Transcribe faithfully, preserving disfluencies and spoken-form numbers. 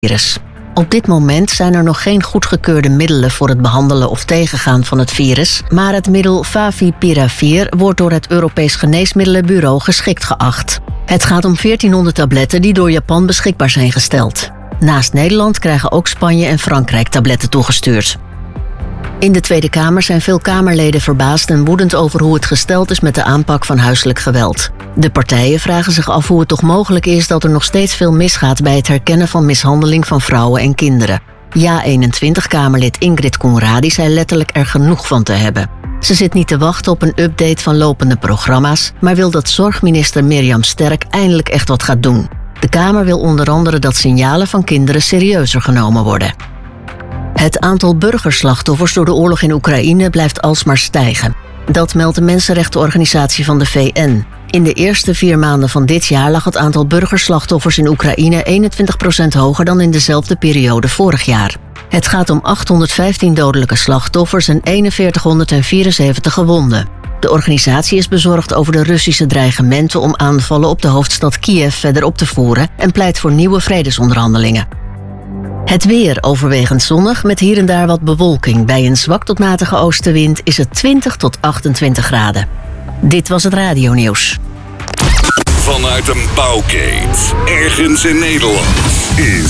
virus. Op dit moment zijn er nog geen goedgekeurde middelen voor het behandelen of tegengaan van het virus, maar het middel Favipiravir wordt door het Europees Geneesmiddelenbureau geschikt geacht. Het gaat om veertienhonderd tabletten die door Japan beschikbaar zijn gesteld. Naast Nederland krijgen ook Spanje en Frankrijk tabletten toegestuurd. In de Tweede Kamer zijn veel Kamerleden verbaasd en woedend over hoe het gesteld is met de aanpak van huiselijk geweld. De partijen vragen zich af hoe het toch mogelijk is dat er nog steeds veel misgaat bij het herkennen van mishandeling van vrouwen en kinderen. Ja eenentwintig-Kamerlid Ingrid Conradi zei letterlijk er genoeg van te hebben. Ze zit niet te wachten op een update van lopende programma's, maar wil dat zorgminister Mirjam Sterk eindelijk echt wat gaat doen. De Kamer wil onder andere dat signalen van kinderen serieuzer genomen worden. Het aantal burgerslachtoffers door de oorlog in Oekraïne blijft alsmaar stijgen. Dat meldt de Mensenrechtenorganisatie van de V N. In de eerste vier maanden van dit jaar lag het aantal burgerslachtoffers in Oekraïne eenentwintig procent hoger dan in dezelfde periode vorig jaar. Het gaat om achthonderdvijftien dodelijke slachtoffers en eenenveertighonderdvierenzeventig gewonden. De organisatie is bezorgd over de Russische dreigementen om aanvallen op de hoofdstad Kiev verder op te voeren en pleit voor nieuwe vredesonderhandelingen. Het weer overwegend zonnig met hier en daar wat bewolking. Bij een zwak tot matige oostenwind is het twintig tot achtentwintig graden. Dit was het radionieuws. Vanuit een bouwkeet, ergens in Nederland, is